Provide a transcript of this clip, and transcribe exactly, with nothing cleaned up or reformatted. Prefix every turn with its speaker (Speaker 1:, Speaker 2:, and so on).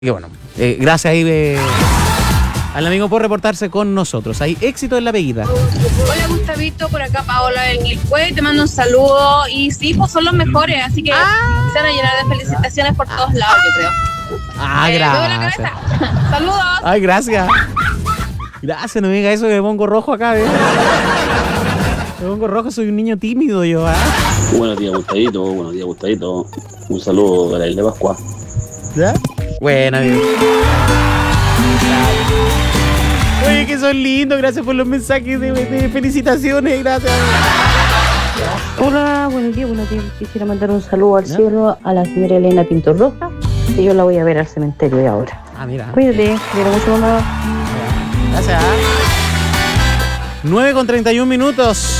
Speaker 1: Y bueno, eh, gracias ahí eh, al amigo por reportarse con nosotros. Hay éxito en la pedida.
Speaker 2: Hola Gustavito, por acá Paola del Nilpue, te mando un saludo. Y sí, pues son los mejores, así que
Speaker 1: Ah.
Speaker 2: se van a llenar de felicitaciones por todos lados, yo creo.
Speaker 1: Ah,
Speaker 2: Eh, mueve la
Speaker 1: gracias.
Speaker 2: cabeza. Saludos.
Speaker 1: Ay, gracias. Gracias, no me diga eso que me pongo rojo acá, ¿eh? Me pongo rojo, soy un niño tímido yo, ¿ah?
Speaker 3: Buenos días, Gustavito. Buenos días, Gustavito. Un saludo para el de Pascua.
Speaker 1: ¿Ya? Bueno, amigo. Oye, que son lindos, gracias por los mensajes de, de felicitaciones, gracias.
Speaker 4: Hola, buenos días, buenos días. Quisiera mandar un saludo al
Speaker 1: ¿Ya?
Speaker 4: cielo a la señora Elena Pinto Roja, que yo la voy a ver al cementerio de ahora.
Speaker 1: Ah, mira.
Speaker 4: Cuídate, quiero mucho, mamá.
Speaker 1: Gracias. nueve con treinta y un minutos.